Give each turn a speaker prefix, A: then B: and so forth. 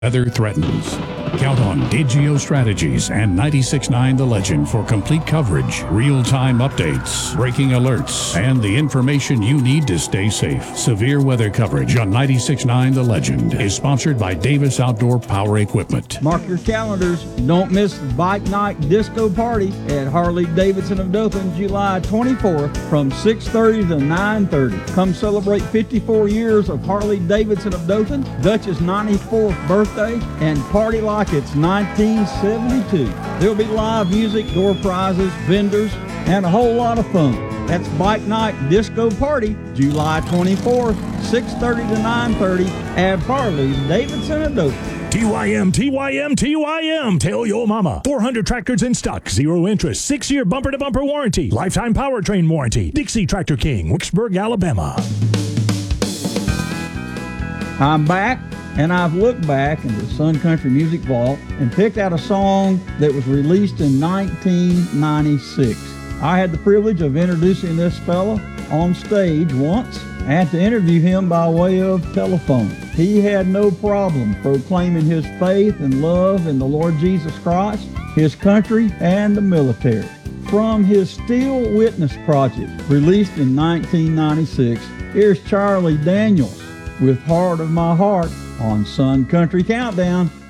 A: Weather threatens. Count on Digio Strategies and 96.9 The Legend for complete coverage, real-time updates, breaking alerts, and the information you need to stay safe. Severe weather coverage on 96.9 The Legend is sponsored by Davis Outdoor Power Equipment.
B: Mark your calendars. Don't miss the Bike Night Disco Party at Harley-Davidson of Dothan, July 24th from 6:30 to 9:30. Come celebrate 54 years of Harley-Davidson of Dothan, Dutch's 94th birthday, and party like it's 1972. There'll be live music, door prizes, vendors, and a whole lot of fun. That's Bike Night Disco Party, July 24th, 6:30 to 9:30 at Harley-Davidson of Dothan.
C: TYM, TYM, TYM. Tell your mama. 400 tractors in stock, 0 interest, 6-year bumper-to-bumper warranty, lifetime powertrain warranty. Dixie Tractor King, Wicksburg, Alabama.
B: I'm back, and I've looked back into the Sun Country Music Vault and picked out a song that was released in 1996. I had the privilege of introducing this fella on stage once. I had to interview him by way of telephone. He had no problem proclaiming his faith and love in the Lord Jesus Christ, his country, and the military. From his Still Witness project, released in 1996, here's Charlie Daniels with Heart of My Heart on Sun Country Countdown.